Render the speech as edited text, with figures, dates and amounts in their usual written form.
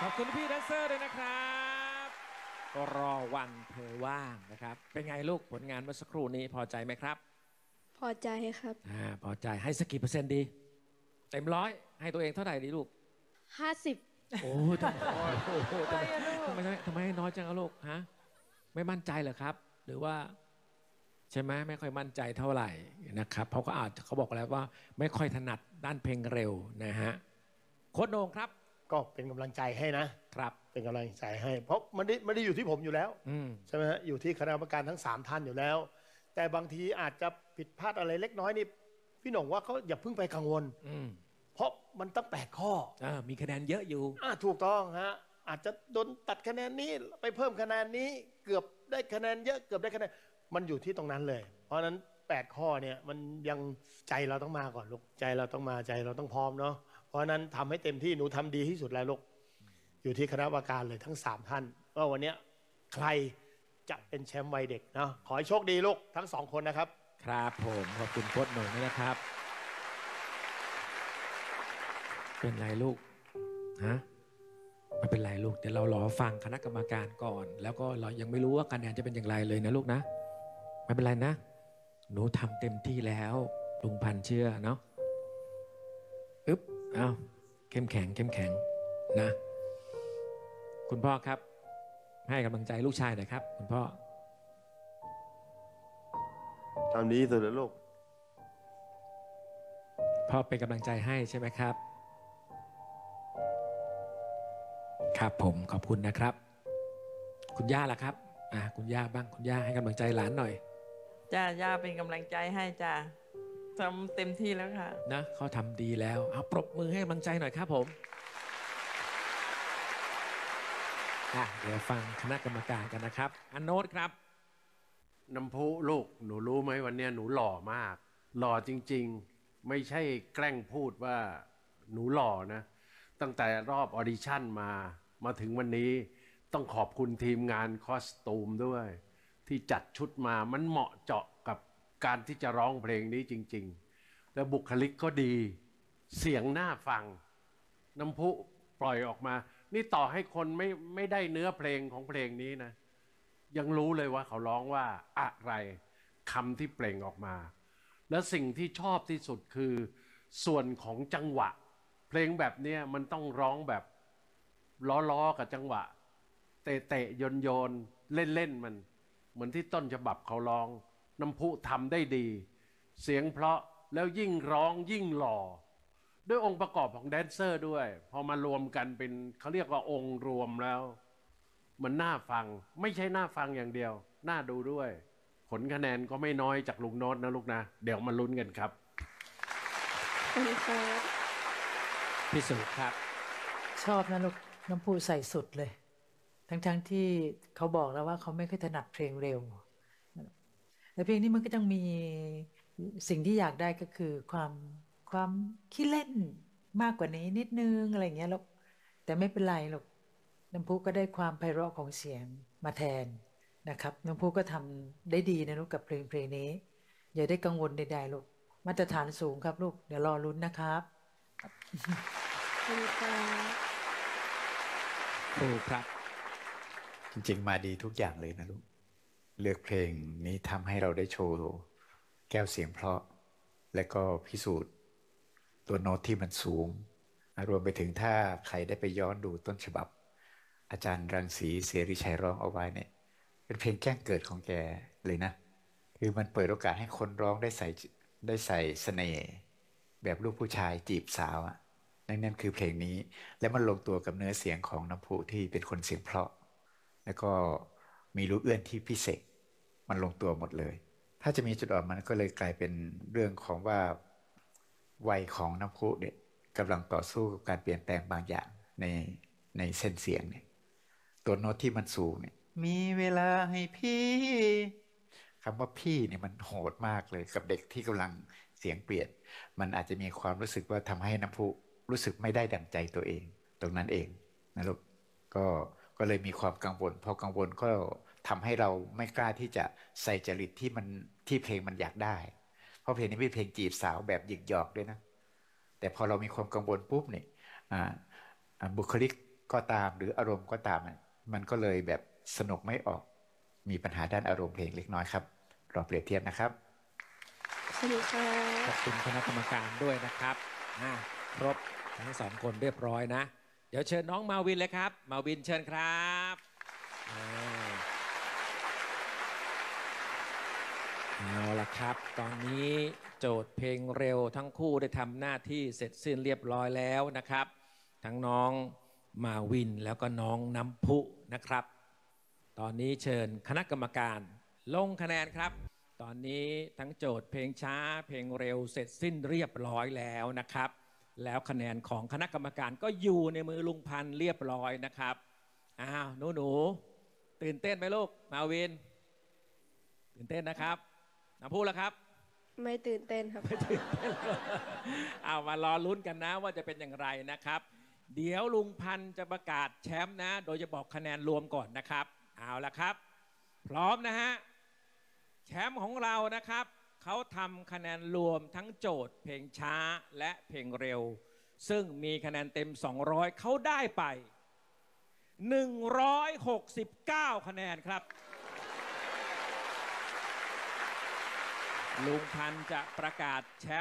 ขอบคุณพี่แดนเซอร์ด้วยนะครับก็รอวันเธอว่างนะครับเป็นไงลูกผลงานเมื่อสักครู่นี้พอใจไหมครับพอใจครับพอใจให้สักกี่เปอร์เซ็นต์ดีเต็มร้อยให้ตัวเองเท่าไหร่ดีลูก 50 โอ้ทำไมโอ้โหทำไมให้น้อยจังอะลูกฮะไม่มั่นใจเหรอครับหรือว่าใช่ไหมไม่ค่อยมั่นใจเท่าไหร่นะครับเพราะก็อาจเขาบอกแล้วว่าไม่ค่อยถนัดด้านเพลงเร็วนะฮะโค้ชโหน่งครับก็เป็นกำลังใจให้นะครับเป็นกำลังใจให้เพราะไม่ได้อยู่ที่ผมอยู่แล้วใช่ไหมฮะอยู่ที่คณะกรรมการทั้ง3ท่านอยู่แล้วแต่บางทีอาจจะผิดพลาดอะไรเล็กน้อยนี่พี่หน่งว่าเขาอย่าเพิ่งไปกังวลเพราะมันตั้ง8 ข้อมีคะแนนเยอะอยู่ถูกต้องฮะอาจจะโดนตัดคะแนนนี้ไปเพิ่มคะแนนนี้เกือบได้คะแนนเยอะเกือบได้คะแนนมันอยู่ที่ตรงนั้นเลยเพราะฉะนั้น8 ข้อเนี่ยมันยังใจเราต้องมาก่อนลูกใจเราต้องมาใจเราต้องพร้อมเนาะเพราะนั้นทำให้เต็มที่หนูทำดีที่สุดแล้วลูกอยู่ที่คณะกรรมการเลยทั้ง3ท่านว่าวันนี้ใครจะเป็นแชมป์วัยเด็กเนาะขอให้โชคดีลูกทั้ง2 คนนะครับครับผมขอบคุณโค้ชโหน่งนะครับเป็นไรลูกฮะไม่เป็นไรลูกเดี๋ยวเรารอฟังคณะกรรมการก่อนแล้วก็เรายังไม่รู้ว่าคะแนนจะเป็นอย่างไรเลยนะลูกนะไม่เป็นไรนะหนูทำเต็มที่แล้วลุงพันเชื่อเนาะเอาเข้มแข็งนะคุณพ่อครับให้กำลังใจลูกชายหน่อยครับคุณพ่อทำดีสุดแล้วลูกพ่อเป็นกำลังใจให้ใช่ไหมครับครับผมขอบคุณนะครับคุณย่าล่ะครับคุณย่าบ้างคุณย่าให้กำลังใจหลานหน่อยจ้าย่าเป็นกำลังใจให้จ้าทำเต็มที่แล้วค่ะนะเขาทำดีแล้วเอาปรบมือให้กำลังใจหน่อยครับผมเดี๋ยวฟังคณะกรรมการกันนะครับอันโนตครับน้ำพุลูกหนูรู้ไหมวันนี้หนูหล่อมากหล่อจริงๆไม่ใช่แกล้งพูดว่าหนูหล่อนะตั้งแต่รอบออดิชั่นมาถึงวันนี้ต้องขอบคุณทีมงานคอสตูมด้วยที่จัดชุดมามันเหมาะเจาะกับการที่จะร้องเพลงนี้จริงๆแล้วบุคลิกก็ดีเสียงน่าฟังน้ำพุปล่อยออกมานี่ต่อให้คนไม่ได้เนื้อเพลงของเพลงนี้นะยังรู้เลยว่าเขาร้องว่าอะไรคำที่เปล่งออกมาและสิ่งที่ชอบที่สุดคือส่วนของจังหวะเพลงแบบนี้มันต้องร้องแบบล้อกับจังหวะเตะโยนเล่นมันเหมือนที่ต้นฉบับเขาร้องน้ำพุทำได้ดีเสียงเพราะแล้วยิ่งร้องยิ่งหล่อด้วยองค์ประกอบของแดนเซอร์ด้วยพอมารวมกันเป็นเขาเรียกว่าองค์รวมแล้วมันน่าฟังไม่ใช่น่าฟังอย่างเดียวน่าดูด้วยผลคะแนนก็ไม่น้อยจากลุงโน้ตนะลูกนะเดี๋ยวมาลุ้นกันครับขอบคุณครับพี่สุครับชอบนะลูกน้ำพุใส่สุดเลยทั้งที่เขาบอกแล้วว่าเขาไม่ค่อยถนัดเพลงเร็วแต่เพลงนี้มันก็ต้องมีสิ่งที่อยากได้ก็คือความขี้เล่นมากกว่านี้นิดนึงอะไรอย่างเงี้ยลูกแต่ไม่เป็นไรหรอกน้ำพุก็ได้ความไพเราะของเสียงมาแทนนะครับน้ำพุก็ทำได้ดีนะลูกกับเพลงนี้อย่าได้กังวลใดๆลูกมาตรฐานสูงครับลูกเดี๋ยวรอลุ้นนะครับขอบคุณครับถูกครับจริงๆมาดีทุกอย่างเลยนะลูกเลือกเพลงนี้ทำให้เราได้โชว์แก้วเสียงเพราะและก็พิสูจน์ตัวโน้ตที่มันสูงรวมไปถึงถ้าใครได้ไปย้อนดูต้นฉบับอาจารย์รังสีเสรีชัยร้องเอาไว้เนี่ยเป็นเพลงแจ้งเกิดของแกเลยนะคือมันเปิดโอกาสให้คนร้องได้ใส่เสน่ห์แบบลูกผู้ชายจีบสาวนั่นคือเพลงนี้และมันลงตัวกับเนื้อเสียงของน้ำพุที่เป็นคนเสียงเพราะแล้วก็มีรูปเอื้อนที่พิเศษมันลงตัวหมดเลยถ้าจะมีจุดอ่อนมันก็เลยกลายเป็นเรื่องของว่าวัยของน้ำพุเนี่ยกำลังต่อสู้กับการเปลี่ยนแปลงบางอย่างในเส้นเสียงเนี่ยตัวโน้ตที่มันสูงเนี่ยมีเวลาให้พี่คำว่าพี่เนี่ยมันโหดมากเลยกับเด็กที่กำลังเสียงเปลี่ยนมันอาจจะมีความรู้สึกว่าทำให้น้ำพุรู้สึกไม่ได้ดั่งใจตัวเองตรงนั้นเองนะลูกก็เลยมีความกังวลพอกังวลก็ทำให้เราไม่กล้าที่จะใส่จริตที่เพลงมันอยากได้เพราะเพลงนี้เป็นเพลงจีบสาวแบบหยิกหยอกด้วยนะแต่พอเรามีความกังวลปุ๊บเนี่ยบุคลิกก็ตามหรืออารมณ์ก็ตามมันก็เลยแบบสนุกไม่ออกมีปัญหาด้านอารมณ์เพลงเล็กน้อยครับลองเปรียบเทียบนะครับสวัสดีครับขอบคุณคณะกรรมการด้วยนะครับครบทั้งสองคนเรียบร้อยนะเดี๋ยวเชิญน้องมาวินเลยครับมาวินเชิญครับเอาละครับตอนนี้โจทย์เพลงเร็วทั้งคู่ได้ทำหน้าที่เสร็จสิ้นเรียบร้อยแล้วนะครับทั้งน้องมาวินแล้วก็น้องน้ำพุนะครับตอนนี้เชิญคณะกรรมการลงคะแนนครับตอนนี้ทั้งโจทย์เพลงช้าเพลงเร็วเสร็จสิ้นเรียบร้อยแล้วนะครับแล้วคะแนนของคณะกรรมการก็อยู่ในมือลุงพันธ์เรียบร้อยนะครับหนูตื่นเต้นไหมลูกมาวินตื่นเต้นนะครับน้ำพุแล้วครับไม่ตื่นเต้นครับมารอลุ้นกันนะว่าจะเป็นอย่างไรนะครับเดี๋ยวลุงพันธ์จะประกาศแชมป์นะโดยจะบอกคะแนนรวมก่อนนะครับเอาละครับพร้อมนะฮะแชมป์ของเรานะครับเขาทำคะแนนรวมทั้งโจทย์เพลงช้าและเพลงเร็วซึ่งมีคะแนนเต็ม200เขาได้ไป169คะแนนครับลุงพันธ์จะประกาศแชมป์